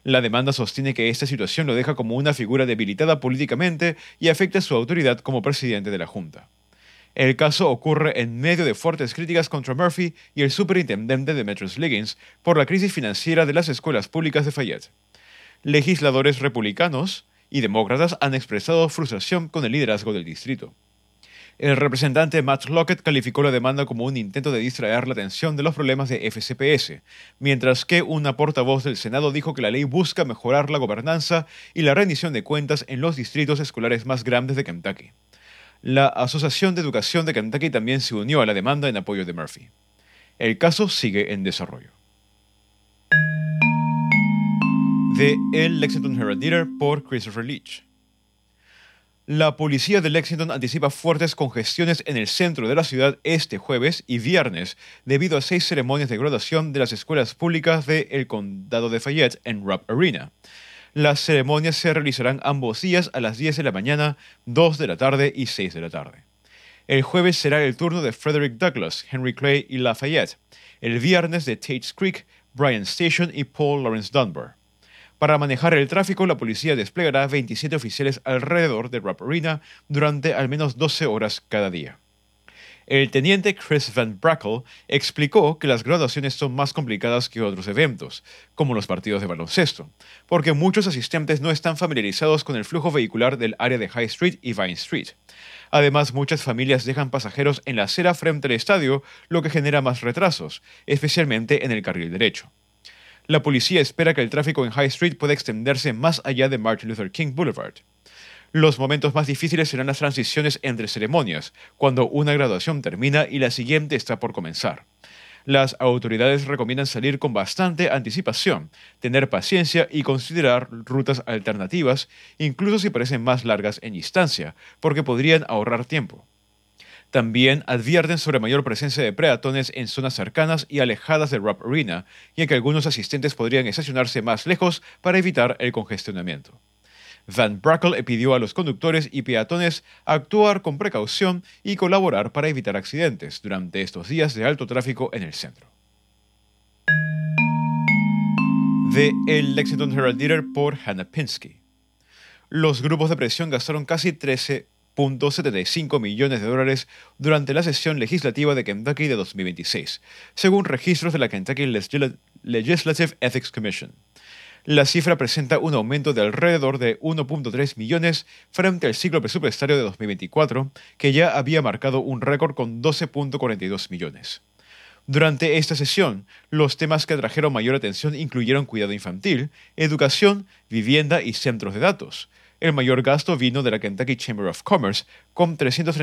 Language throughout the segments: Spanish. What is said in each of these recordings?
La demanda sostiene que esta situación lo deja como una figura debilitada políticamente y afecta su autoridad como presidente de la Junta. El caso ocurre en medio de fuertes críticas contra Murphy y el superintendente Demetrius Liggins por la crisis financiera de las escuelas públicas de Fayette. Legisladores republicanos y demócratas han expresado frustración con el liderazgo del distrito. El representante Matt Lockett calificó la demanda como un intento de distraer la atención de los problemas de FCPS, mientras que una portavoz del Senado dijo que la ley busca mejorar la gobernanza y la rendición de cuentas en los distritos escolares más grandes de Kentucky. La Asociación de Educación de Kentucky también se unió a la demanda en apoyo de Murphy. El caso sigue en desarrollo. De El Lexington Herald-Leader por Christopher Leach. La policía de Lexington anticipa fuertes congestiones en el centro de la ciudad este jueves y viernes debido a 6 ceremonias de graduación de las escuelas públicas del condado de Fayette en Rupp Arena. Las ceremonias se realizarán ambos días a las 10 de la mañana, 2 de la tarde y 6 de la tarde. El jueves será el turno de Frederick Douglass, Henry Clay y Lafayette. El viernes de Tates Creek, Bryan Station y Paul Laurence Dunbar. Para manejar el tráfico, la policía desplegará 27 oficiales alrededor de Rupp Arena durante al menos 12 horas cada día. El teniente Chris Van Brackle explicó que las graduaciones son más complicadas que otros eventos, como los partidos de baloncesto, porque muchos asistentes no están familiarizados con el flujo vehicular del área de High Street y Vine Street. Además, muchas familias dejan pasajeros en la acera frente al estadio, lo que genera más retrasos, especialmente en el carril derecho. La policía espera que el tráfico en High Street pueda extenderse más allá de Martin Luther King Boulevard. Los momentos más difíciles serán las transiciones entre ceremonias, cuando una graduación termina y la siguiente está por comenzar. Las autoridades recomiendan salir con bastante anticipación, tener paciencia y considerar rutas alternativas, incluso si parecen más largas en distancia, porque podrían ahorrar tiempo. También advierten sobre mayor presencia de peatones en zonas cercanas y alejadas de Rupp Arena, y en que algunos asistentes podrían estacionarse más lejos para evitar el congestionamiento. Van Brackle pidió a los conductores y peatones actuar con precaución y colaborar para evitar accidentes durante estos días de alto tráfico en el centro. De El Lexington Herald-Leader por Hannah Pinsky. Los grupos de presión gastaron casi 13.75 millones de dólares durante la sesión legislativa de Kentucky de 2026, según registros de la Kentucky Legislative Ethics Commission. La cifra presenta un aumento de alrededor de 1.3 millones frente al ciclo presupuestario de 2024, que ya había marcado un récord con 12.42 millones. Durante esta sesión, los temas que atrajeron mayor atención incluyeron cuidado infantil, educación, vivienda y centros de datos. El mayor gasto vino de la Kentucky Chamber of Commerce, con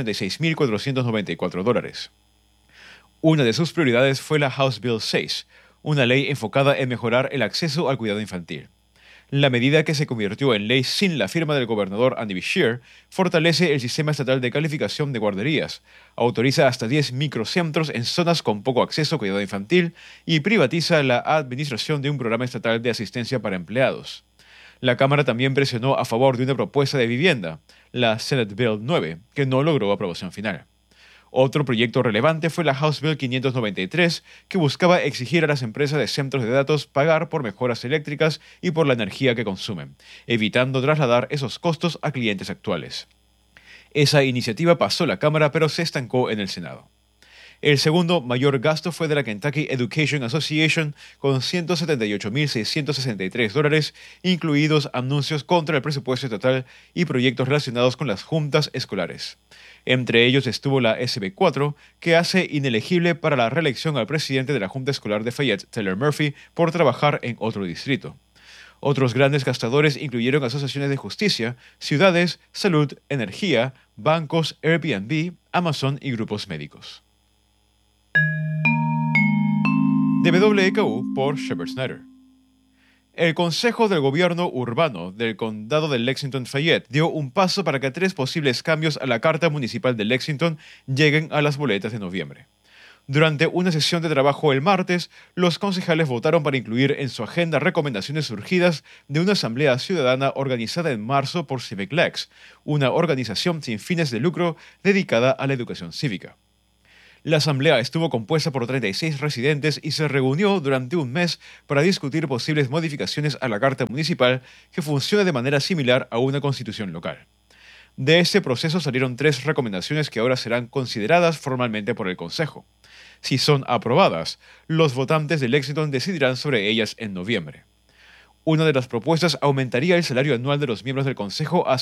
$336.494. Una de sus prioridades fue la House Bill 6, una ley enfocada en mejorar el acceso al cuidado infantil. La medida, que se convirtió en ley sin la firma del gobernador Andy Beshear, fortalece el sistema estatal de calificación de guarderías, autoriza hasta 10 microcentros en zonas con poco acceso a cuidado infantil y privatiza la administración de un programa estatal de asistencia para empleados. La Cámara también presionó a favor de una propuesta de vivienda, la Senate Bill 9, que no logró aprobación final. Otro proyecto relevante fue la House Bill 593, que buscaba exigir a las empresas de centros de datos pagar por mejoras eléctricas y por la energía que consumen, evitando trasladar esos costos a clientes actuales. Esa iniciativa pasó la Cámara, pero se estancó en el Senado. El segundo mayor gasto fue de la Kentucky Education Association, con $178.663, incluidos anuncios contra el presupuesto estatal y proyectos relacionados con las juntas escolares. Entre ellos estuvo la SB 4, que hace inelegible para la reelección al presidente de la Junta Escolar de Fayette, Taylor Murphy, por trabajar en otro distrito. Otros grandes gastadores incluyeron asociaciones de justicia, ciudades, salud, energía, bancos, Airbnb, Amazon y grupos médicos. De WKU por Shepard Snyder. El Consejo del Gobierno Urbano del Condado de Lexington-Fayette dio un paso para que 3 posibles cambios a la Carta Municipal de Lexington lleguen a las boletas de noviembre. Durante una sesión de trabajo el martes, los concejales votaron para incluir en su agenda recomendaciones surgidas de una asamblea ciudadana organizada en marzo por Civic Lex, una organización sin fines de lucro dedicada a la educación cívica. La asamblea estuvo compuesta por 36 residentes y se reunió durante un mes para discutir posibles modificaciones a la Carta Municipal que funcione de manera similar a una constitución local. De este proceso salieron 3 recomendaciones que ahora serán consideradas formalmente por el Consejo. Si son aprobadas, los votantes de Lexington decidirán sobre ellas en noviembre. Una de las propuestas aumentaría el salario anual de los miembros del Consejo a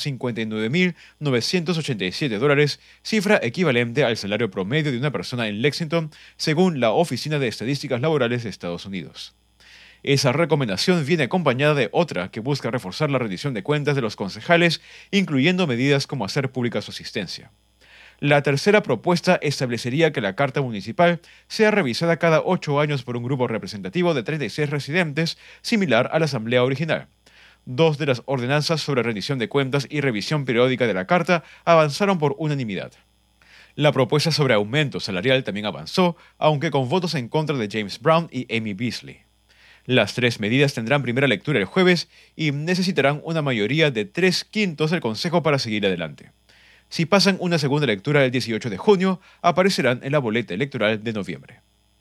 $59,987, cifra equivalente al salario promedio de una persona en Lexington, según la Oficina de Estadísticas Laborales de Estados Unidos. Esa recomendación viene acompañada de otra que busca reforzar la rendición de cuentas de los concejales, incluyendo medidas como hacer pública su asistencia. La tercera propuesta establecería que la Carta Municipal sea revisada cada 8 años por un grupo representativo de 36 residentes, similar a la Asamblea original. 2 de las ordenanzas sobre rendición de cuentas y revisión periódica de la Carta avanzaron por unanimidad. La propuesta sobre aumento salarial también avanzó, aunque con votos en contra de James Brown y Amy Beasley. Las 3 medidas tendrán primera lectura el jueves y necesitarán una mayoría de 3/5 del Consejo para seguir adelante. Si pasan una segunda lectura el 18 de junio, aparecerán en la boleta electoral de noviembre.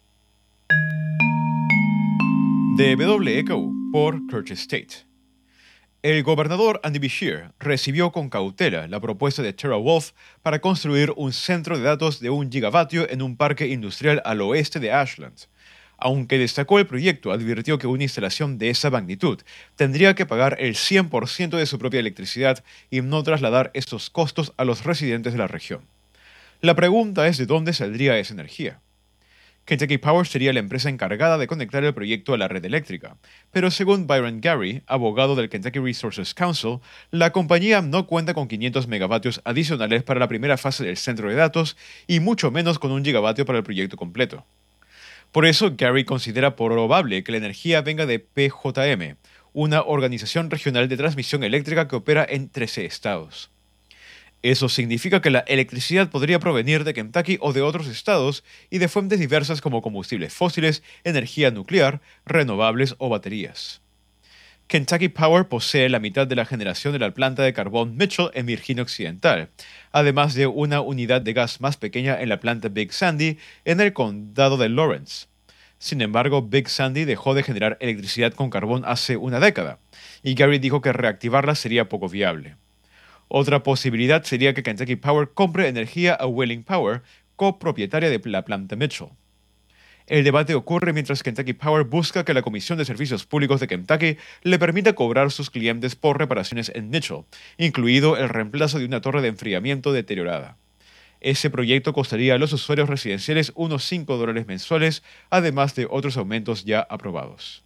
De WKU por Curtis State. El gobernador Andy Beshear recibió con cautela la propuesta de TeraWulf para construir un centro de datos de 1 gigavatio en un parque industrial al oeste de Ashland. Aunque destacó el proyecto, advirtió que una instalación de esa magnitud tendría que pagar el 100% de su propia electricidad y no trasladar estos costos a los residentes de la región. La pregunta es de dónde saldría esa energía. Kentucky Power sería la empresa encargada de conectar el proyecto a la red eléctrica, pero según Byron Gary, abogado del Kentucky Resources Council, la compañía no cuenta con 500 megavatios adicionales para la primera fase del centro de datos y mucho menos con 1 gigavatio para el proyecto completo. Por eso, Gary considera probable que la energía venga de PJM, una organización regional de transmisión eléctrica que opera en 13 estados. Eso significa que la electricidad podría provenir de Kentucky o de otros estados y de fuentes diversas como combustibles fósiles, energía nuclear, renovables o baterías. Kentucky Power posee la mitad de la generación de la planta de carbón Mitchell en Virginia Occidental, además de una unidad de gas más pequeña en la planta Big Sandy en el condado de Lawrence. Sin embargo, Big Sandy dejó de generar electricidad con carbón hace una década, y Gary dijo que reactivarla sería poco viable. Otra posibilidad sería que Kentucky Power compre energía a Wheeling Power, copropietaria de la planta Mitchell. El debate ocurre mientras Kentucky Power busca que la Comisión de Servicios Públicos de Kentucky le permita cobrar a sus clientes por reparaciones en Mitchell, incluido el reemplazo de una torre de enfriamiento deteriorada. Ese proyecto costaría a los usuarios residenciales unos $5 mensuales, además de otros aumentos ya aprobados.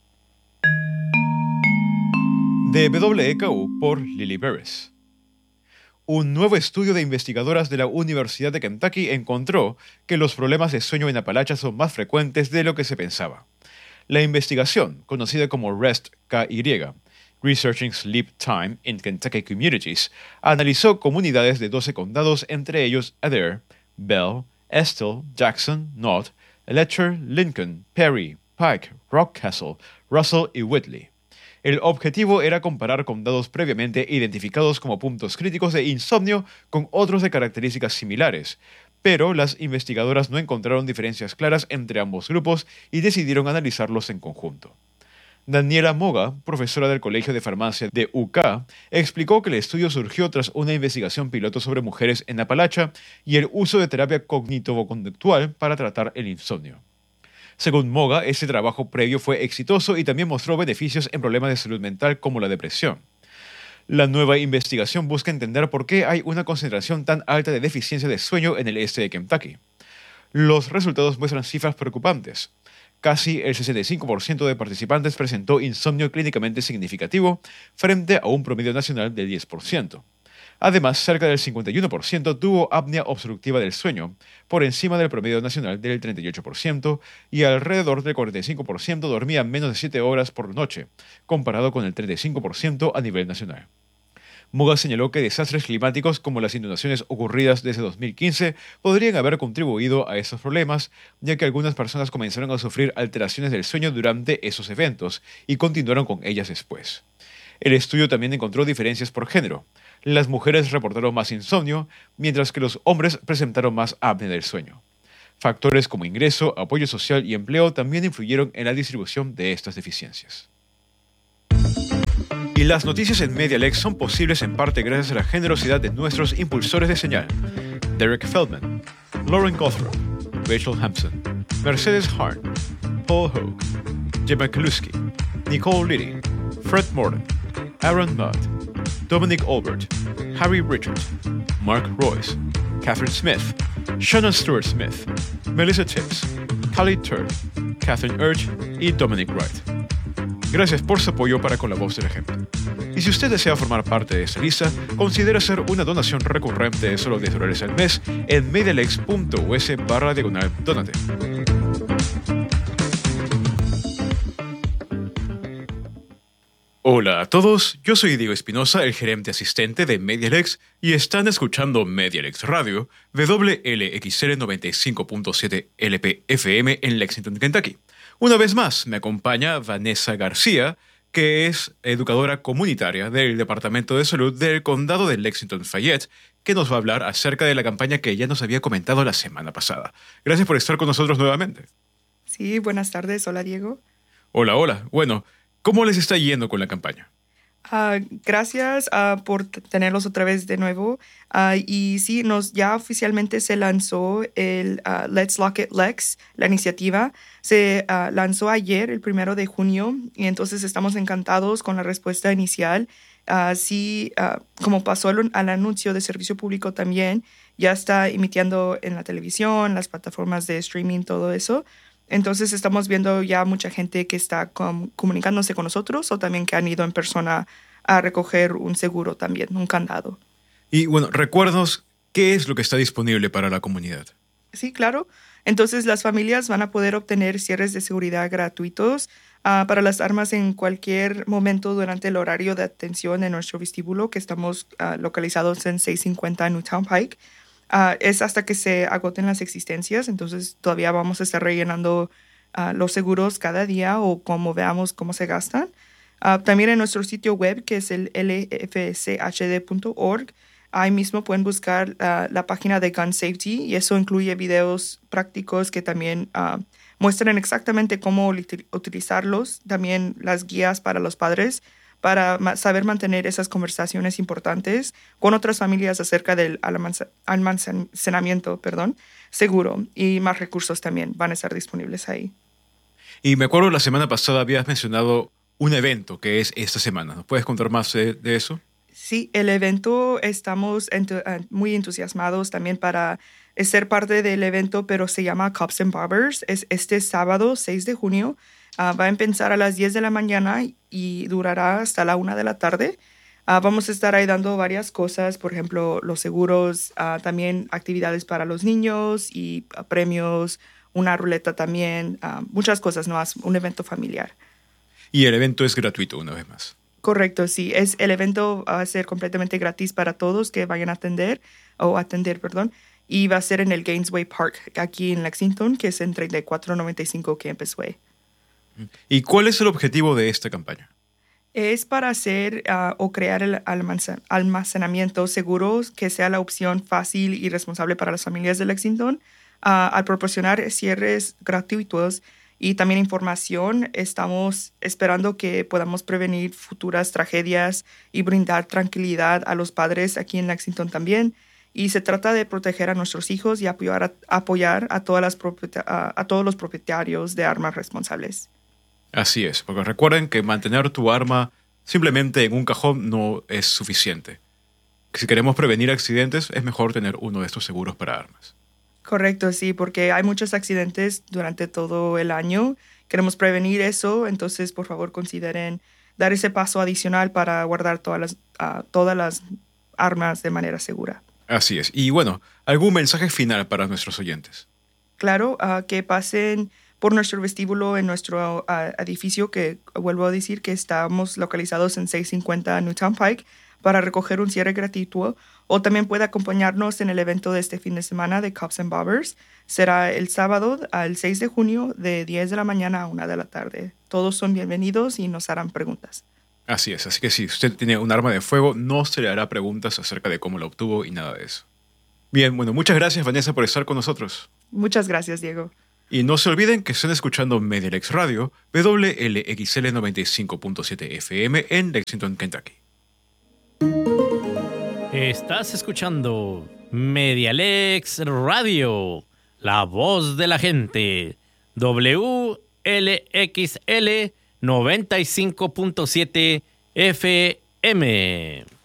De WKU por Lily Beres. Un nuevo estudio de investigadoras de la Universidad de Kentucky encontró que los problemas de sueño en Appalachia son más frecuentes de lo que se pensaba. La investigación, conocida como REST-KY, Researching Sleep Time in Kentucky Communities, analizó comunidades de 12 condados, entre ellos Adair, Bell, Estill, Jackson, Knott, Letcher, Lincoln, Perry, Pike, Rockcastle, Russell y Whitley. El objetivo era comparar condados previamente identificados como puntos críticos de insomnio con otros de características similares, pero las investigadoras no encontraron diferencias claras entre ambos grupos y decidieron analizarlos en conjunto. Daniela Moga, profesora del Colegio de Farmacia de UK, explicó que el estudio surgió tras una investigación piloto sobre mujeres en Appalachia y el uso de terapia cognitivo-conductual para tratar el insomnio. Según Moga, ese trabajo previo fue exitoso y también mostró beneficios en problemas de salud mental como la depresión. La nueva investigación busca entender por qué hay una concentración tan alta de deficiencia de sueño en el este de Kentucky. Los resultados muestran cifras preocupantes. Casi el 65% de participantes presentó insomnio clínicamente significativo frente a un promedio nacional del 10%. Además, cerca del 51% tuvo apnea obstructiva del sueño, por encima del promedio nacional del 38%, y alrededor del 45% dormía menos de 7 horas por noche, comparado con el 35% a nivel nacional. Moga señaló que desastres climáticos como las inundaciones ocurridas desde 2015 podrían haber contribuido a esos problemas, ya que algunas personas comenzaron a sufrir alteraciones del sueño durante esos eventos y continuaron con ellas después. El estudio también encontró diferencias por género. Las mujeres reportaron más insomnio, mientras que los hombres presentaron más apnea del sueño. Factores como ingreso, apoyo social y empleo también influyeron en la distribución de estas deficiencias. Y las noticias en MediaLex son posibles en parte gracias a la generosidad de nuestros impulsores de señal: Derek Feldman, Lauren Gothrop, Rachel Hampson, Mercedes Harn, Paul Hogue, Gemma Kaluski, Nicole Liddy, Fred Morton, Aaron Mudd, Dominic Albert, Harry Richard, Mark Royce, Catherine Smith, Shannon Stewart Smith, Melissa Tibbs, Callie Turd, Catherine Urge y Dominic Wright. Gracias por su apoyo para con la voz del ejemplo. Y si usted desea formar parte de esta lista, considere hacer una donación recurrente de solo $10 al mes en medialex.us/donate. Hola a todos, yo soy Diego Espinosa, el gerente asistente de MediaLex, y están escuchando MediaLex Radio, WLXR 95.7 LP-FM en Lexington, Kentucky. Una vez más, me acompaña Vanessa García, que es educadora comunitaria del Departamento de Salud del Condado de Lexington-Fayette, que nos va a hablar acerca de la campaña que ya nos había comentado la semana pasada. Gracias por estar con nosotros nuevamente. Sí, buenas tardes. Hola, Diego. Hola. Bueno, ¿cómo les está yendo con la campaña? Gracias por tenerlos otra vez de nuevo. Y sí, ya oficialmente se lanzó el Let's Lock It Lex, la iniciativa. Se lanzó ayer, el 1 de junio, y entonces estamos encantados con la respuesta inicial. Como pasó al anuncio de servicio público también, ya está emitiendo en la televisión, las plataformas de streaming, todo eso. Entonces estamos viendo ya mucha gente que está comunicándose con nosotros o también que han ido en persona a recoger un seguro también, un candado. Y bueno, recuérdanos qué es lo que está disponible para la comunidad. Sí, claro. Entonces las familias van a poder obtener cierres de seguridad gratuitos para las armas en cualquier momento durante el horario de atención en nuestro vestíbulo, que estamos localizados en 650 Newtown Pike. Es hasta que se agoten las existencias, entonces todavía vamos a estar rellenando los seguros cada día o como veamos cómo se gastan. También en nuestro sitio web, que es el lfchd.org, ahí mismo pueden buscar la página de Gun Safety, y eso incluye videos prácticos que también muestran exactamente cómo utilizarlos, también las guías para los padres, para saber mantener esas conversaciones importantes con otras familias acerca del almacenamiento seguro, y más recursos también van a estar disponibles ahí. Y me acuerdo la semana pasada habías mencionado un evento que es esta semana. ¿Nos puedes contar más de eso? Sí, el evento estamos muy entusiasmados también para ser parte del evento, pero se llama Cops and Barbers. Es este sábado 6 de junio. Va a empezar a las 10 de la mañana y durará hasta la 1 de la tarde. Vamos a estar ahí dando varias cosas, por ejemplo, los seguros, también actividades para los niños y premios, una ruleta también, muchas cosas, ¿no? Es un evento familiar. Y el evento es gratuito, una vez más. Correcto, sí. El evento va a ser completamente gratis para todos que vayan a atender, y va a ser en el Gainesway Park, aquí en Lexington, que es en 3495 Campus Way. ¿Y cuál es el objetivo de esta campaña? Es para hacer o crear el almacenamiento seguro que sea la opción fácil y responsable para las familias de Lexington. Al proporcionar cierres gratuitos y también información, estamos esperando que podamos prevenir futuras tragedias y brindar tranquilidad a los padres aquí en Lexington también. Y se trata de proteger a nuestros hijos y apoyar a todos los propietarios de armas responsables. Así es, porque recuerden que mantener tu arma simplemente en un cajón no es suficiente. Si queremos prevenir accidentes, es mejor tener uno de estos seguros para armas. Correcto, sí, porque hay muchos accidentes durante todo el año. Queremos prevenir eso, entonces por favor consideren dar ese paso adicional para guardar todas las armas de manera segura. Así es. Y bueno, ¿algún mensaje final para nuestros oyentes? Claro, que pasen por nuestro vestíbulo en nuestro edificio, que vuelvo a decir que estamos localizados en 650 Newtown Pike, para recoger un cierre gratuito, o también puede acompañarnos en el evento de este fin de semana de Cops and Barbers. Será el sábado, el 6 de junio, de 10 de la mañana a 1 de la tarde. Todos son bienvenidos y nos harán preguntas. Así es, así que si usted tiene un arma de fuego, no se le hará preguntas acerca de cómo la obtuvo y nada de eso. Bien, bueno, muchas gracias, Vanessa, por estar con nosotros. Muchas gracias, Diego. Y no se olviden que están escuchando Medialex Radio, WLXL 95.7 FM en Lexington, Kentucky. Estás escuchando Medialex Radio, la voz de la gente. WLXL 95.7 FM.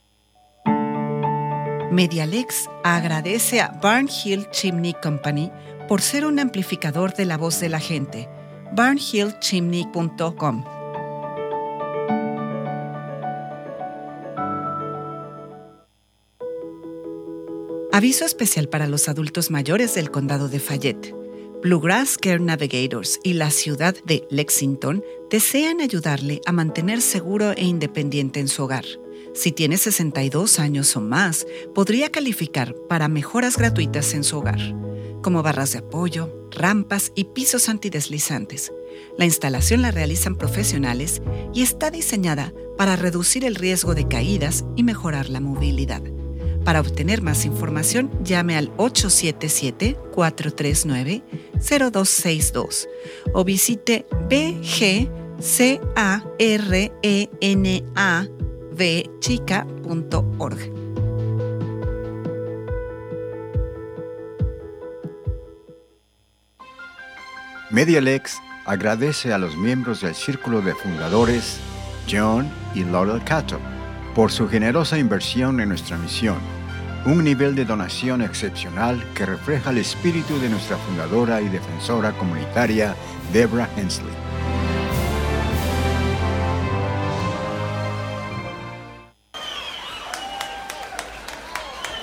Medialex agradece a Barnhill Chimney Company por ser un amplificador de la voz de la gente. barnhillchimney.com. Aviso especial para los adultos mayores del condado de Fayette. Bluegrass Care Navigators y la ciudad de Lexington desean ayudarle a mantener seguro e independiente en su hogar. Si tiene 62 años o más, podría calificar para mejoras gratuitas en su hogar, como barras de apoyo, rampas y pisos antideslizantes. La instalación la realizan profesionales y está diseñada para reducir el riesgo de caídas y mejorar la movilidad. Para obtener más información, llame al 877-439-0262 o visite bgcarenavchica.org. Medialex agradece a los miembros del Círculo de Fundadores, John y Laurel Cato, por su generosa inversión en nuestra misión, un nivel de donación excepcional que refleja el espíritu de nuestra fundadora y defensora comunitaria, Deborah Hensley.